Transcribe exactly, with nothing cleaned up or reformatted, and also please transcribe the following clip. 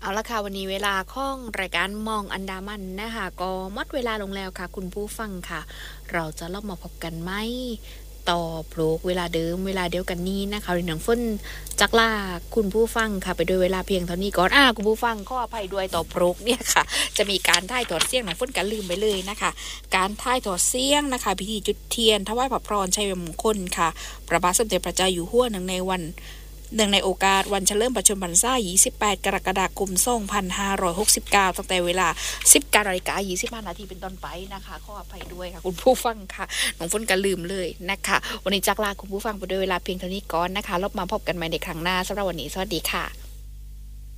เอาละค่ะวันนี้เวลาข้องรายการมองอันดามันนะคะก็หมดเวลาลงแล้วค่ะคุณผู้ฟังค่ะเราจะลองมาพบกันไหมต่อโปรกเวลาเดิมเวลาเดียวกันนี้นะคะรินน้องฝนจักลาคุณผู้ฟังค่ะไปโดยเวลาเพียงเท่านี้ก่อนอ่าคุณผู้ฟังขออภัยด้วยต่อโปรกเนี่ยค่ะจะมีการถ่ายทอดเสียงน้องฝนกันลืมไปเลยนะคะการถ่ายทอดเสียงนะคะพิธีจุดเทียนถวายพระพรชัยมงคลค่ะพระบาทสมเด็จพระเจ้าอยู่หัวเนื่องในวันเนื่องในโอกาสวันเฉลิมพระชนมพรรษายี่สิบแปดกรกฎาคมสองพันห้าร้อยหกสิบเก้าตั้งแต่เวลา สิบเก้านาฬิกายี่สิบห้านาทีเป็นต้นไปนะคะขออภัยด้วยค่ะคุณผู้ฟังค่ะน้องฝนก็ลืมเลยนะคะวันนี้จักลาคุณผู้ฟังไปด้วยเวลาเพียงเท่านี้ก่อนนะคะแล้วมาพบกันใหม่ในครั้งหน้าสำหรับวันนี้สวัสดีค่ะ